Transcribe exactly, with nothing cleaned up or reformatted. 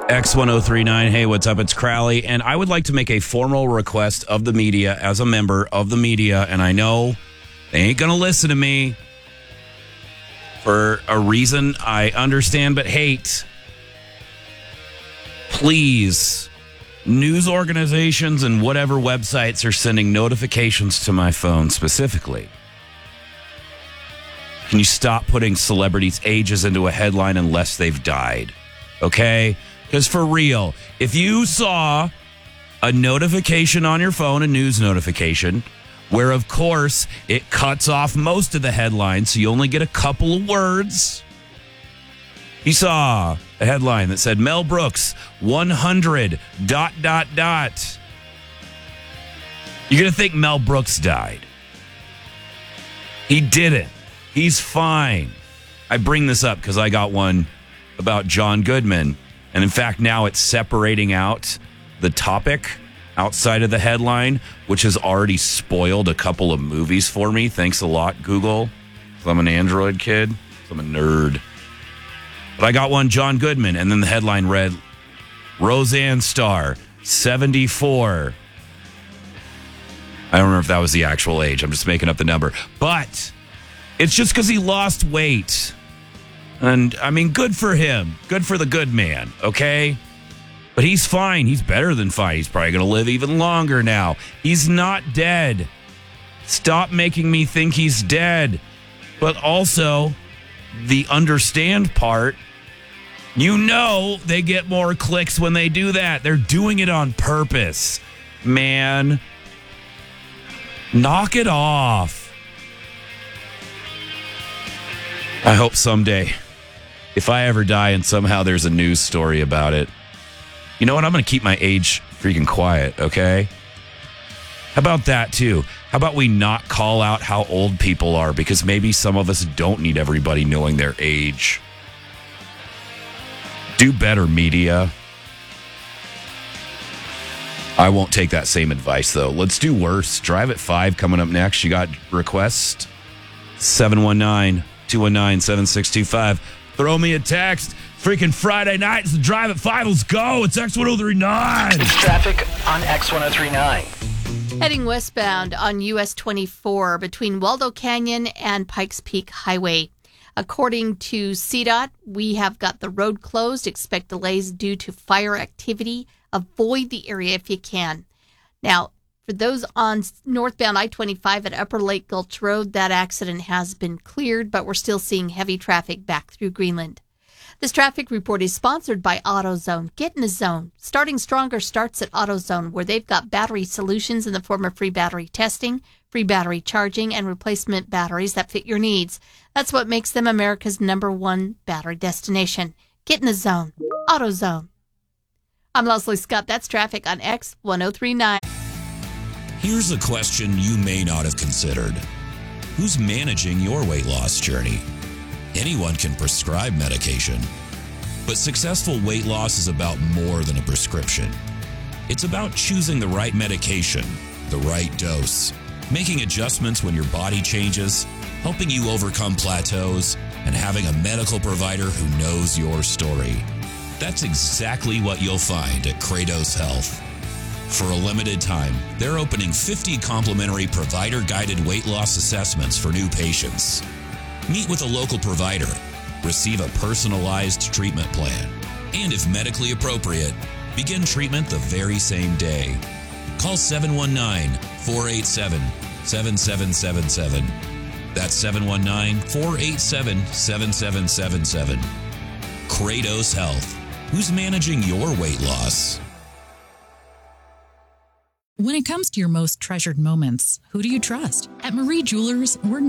X ten thirty-nine. Hey, what's up? It's Crowley. And I would like to make a formal request of the media as a member of the media. And I know they ain't going to listen to me for a reason I understand but hate. Please, news organizations and whatever websites are sending notifications to my phone specifically. Can you stop putting celebrities' ages into a headline unless they've died? Okay? Because for real, if you saw a notification on your phone, a news notification, where of course it cuts off most of the headline, so you only get a couple of words. You saw a headline that said Mel Brooks, one hundred, dot, dot, dot. You're going to think Mel Brooks died. He didn't. He's fine. I bring this up because I got one about John Goodman. And in fact, now it's separating out the topic outside of the headline, which has already spoiled a couple of movies for me. Thanks a lot, Google. I'm an Android kid. I'm a nerd. But I got one, John Goodman. And then the headline read, Roseanne star, seventy-four. I don't remember if that was the actual age. I'm just making up the number. But it's just because he lost weight. And, I mean, good for him. Good for the good man, okay? But he's fine. He's better than fine. He's probably going to live even longer now. He's not dead. Stop making me think he's dead. But also, the understand part, you know they get more clicks when they do that. They're doing it on purpose. Man, knock it off. I hope someday, if I ever die and somehow there's a news story about it, you know what? I'm going to keep my age freaking quiet, okay? How about that, too? How about we not call out how old people are? Because maybe some of us don't need everybody knowing their age. Do better, media. I won't take that same advice, though. Let's do worse. Drive at five coming up next. You got requests? seven one nine, two one nine, seven six two five. Throw me a text. Freaking Friday night. It's the Drive at five. Let's go. It's X ten thirty-nine. It's traffic on X ten thirty-nine. Heading westbound on U S twenty-four between Waldo Canyon and Pikes Peak Highway. According to C DOT, we have got the road closed. Expect delays due to fire activity. Avoid the area if you can. Now, for those on northbound I twenty-five at Upper Lake Gulch Road, that accident has been cleared, but we're still seeing heavy traffic back through Greenland. This traffic report is sponsored by AutoZone. Get in the zone. Starting Stronger starts at AutoZone, where they've got battery solutions in the form of free battery testing, free battery charging, and replacement batteries that fit your needs. That's what makes them America's number one battery destination. Get in the zone. AutoZone. I'm Leslie Scott. That's traffic on X ten thirty-nine. Here's a question you may not have considered. Who's managing your weight loss journey? Anyone can prescribe medication, but successful weight loss is about more than a prescription. It's about choosing the right medication, the right dose, making adjustments when your body changes, helping you overcome plateaus, and having a medical provider who knows your story. That's exactly what you'll find at Kratos Health. For a limited time, they're opening fifty complimentary provider-guided weight loss assessments for new patients. Meet with a local provider, receive a personalized treatment plan, and if medically appropriate, begin treatment the very same day. Call seven one nine, four eight seven, seven seven seven seven. That's seven one nine, four eight seven, seven seven seven seven. Kratos Health. Who's managing your weight loss? When it comes to your most treasured moments, who do you trust? At Marie Jewelers, we're